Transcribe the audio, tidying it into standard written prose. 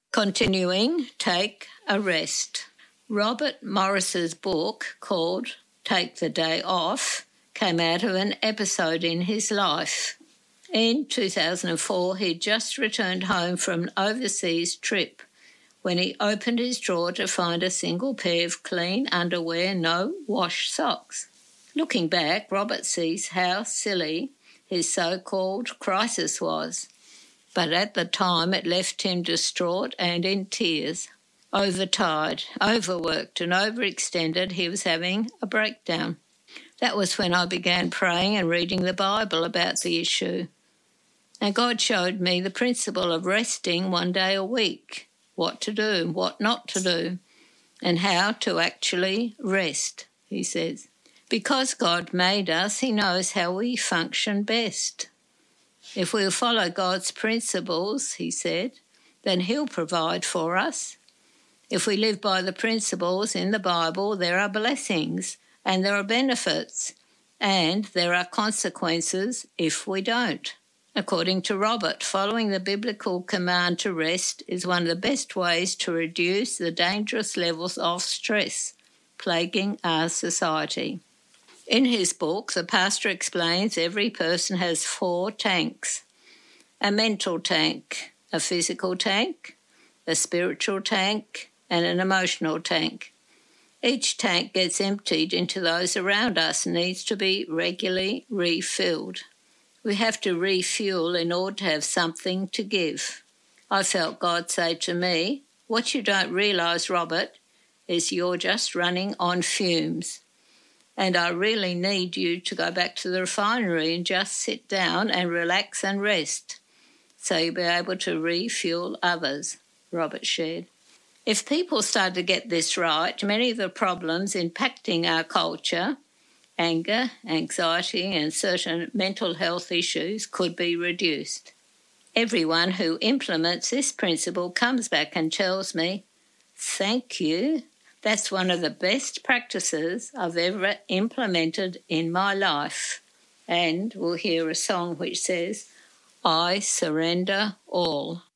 Continuing, take a rest. Robert Morris's book called Take the Day Off came out of an episode in his life. In 2004, he'd just returned home from an overseas trip when he opened his drawer to find a single pair of clean underwear, no wash socks. Looking back, Robert sees how silly his so-called crisis was. But at the time it left him distraught and in tears. Overtired, overworked and overextended, he was having a breakdown. That was when I began praying and reading the Bible about the issue. And God showed me the principle of resting one day a week, what to do, what not to do, and how to actually rest, he says. Because God made us, he knows how we function best. If we'll follow God's principles, he said, then he'll provide for us. If we live by the principles in the Bible, there are blessings and there are benefits and there are consequences if we don't. According to Robert, following the biblical command to rest is one of the best ways to reduce the dangerous levels of stress plaguing our society. In his book, the pastor explains every person has 4 tanks: a mental tank, a physical tank, a spiritual tank, and an emotional tank. Each tank gets emptied into those around us and needs to be regularly refilled. We have to refuel in order to have something to give. I felt God say to me, "What you don't realise, Robert, is you're just running on fumes. And I really need you to go back to the refinery and just sit down and relax and rest so you'll be able to refuel others," Robert shared. If people start to get this right, many of the problems impacting our culture, anger, anxiety, and certain mental health issues could be reduced. Everyone who implements this principle comes back and tells me, "Thank you. That's one of the best practices I've ever implemented in my life." And we'll hear a song which says, "I surrender all."